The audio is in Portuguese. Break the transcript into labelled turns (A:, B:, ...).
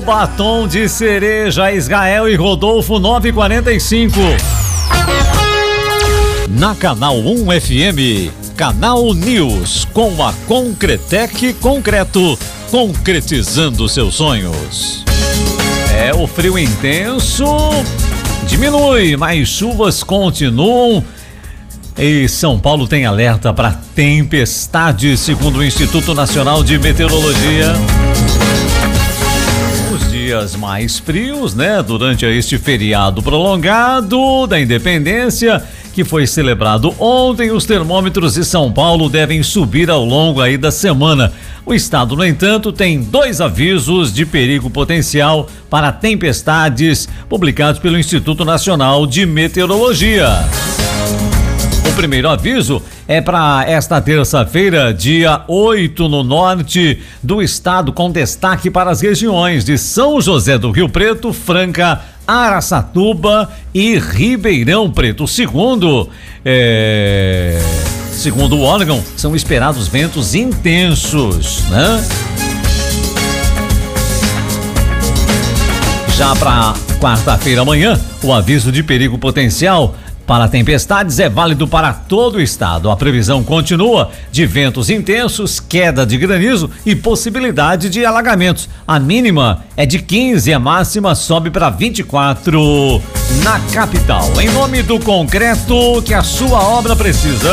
A: Batom de Cereja, Israel e Rodolfo 945. Na Canal 1 FM, Canal News, com a Concretec Concreto, concretizando seus sonhos. O frio intenso diminui, mas chuvas continuam. E São Paulo tem alerta para tempestade, segundo o Instituto Nacional de Meteorologia. Os dias mais frios, durante este feriado prolongado da Independência, que foi celebrado ontem, os termômetros de São Paulo devem subir ao longo aí da semana. O estado, no entanto, tem 2 avisos de perigo potencial para tempestades publicados pelo Instituto Nacional de Meteorologia. O primeiro aviso é para esta terça-feira, dia 8, no norte do estado, com destaque para as regiões de São José do Rio Preto, Franca, Araçatuba e Ribeirão Preto. Segundo o órgão, são esperados ventos intensos, Já para quarta-feira amanhã, o aviso de perigo potencial para tempestades é válido para todo o estado. A previsão continua de ventos intensos, queda de granizo e possibilidade de alagamentos. A mínima é de 15, a máxima sobe para 24 na capital. Em nome do concreto que a sua obra precisa.